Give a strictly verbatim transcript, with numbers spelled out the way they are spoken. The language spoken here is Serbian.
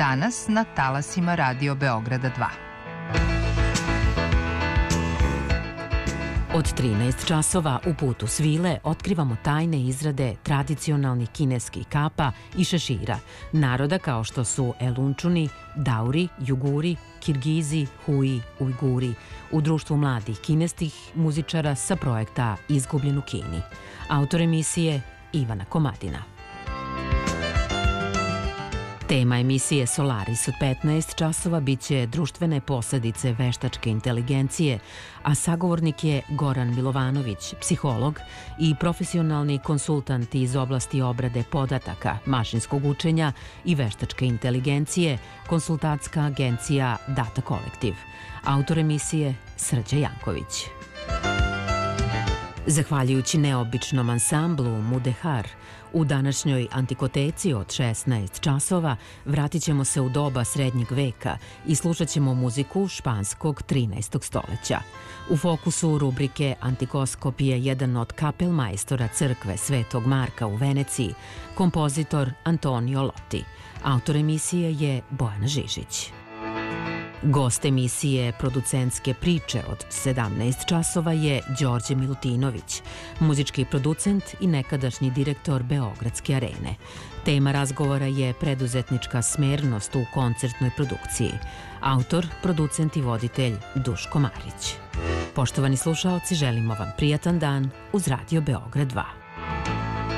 danas na talasima Radio Beograda dva. Od trinaest časova u Putu svile otkrivamo tajne izrade tradicionalnih kineskih kapa i šešira, naroda kao što su Elunčuni, Dauri, Juguri, Kirgizi, Hui, Ujguri, u društvu mladih kineskih muzičara sa projekta Izgubljen u Kini. Autor emisije Ivana Komadina. Tema emisije Solaris od petnaest časova biće društvene posledice veštačke inteligencije, a sagovornik je Goran Milovanović, psiholog i profesionalni konsultant iz oblasti obrade podataka, mašinskog učenja i veštačke inteligencije, konsultantska agencija Data Kolektiv. Autor emisije Srđa Janković. Zahvaljujući neobičnom ansamblu Mudehar, u današnjoj antikoteci od šesnaest časova vratit ćemo se u doba srednjeg veka i slušat ćemo muziku španskog trinaestog stoleća. U fokusu rubrike Antikoskop je jedan od kapelmajstora crkve Svetog Marka u Veneciji, kompozitor Antonio Lotti. Autor emisije je Bojana Žižić. Gost emisije Producentske priče od sedamnaest časova je Đorđe Milutinović, muzički producent i nekadašnji direktor Beogradske arene. Tema razgovora je preduzetnička smernost u koncertnoj produkciji. Autor, producent i voditelj Duško Marić. Poštovani slušaoci, želimo vam prijatan dan uz Radio Beograd dva.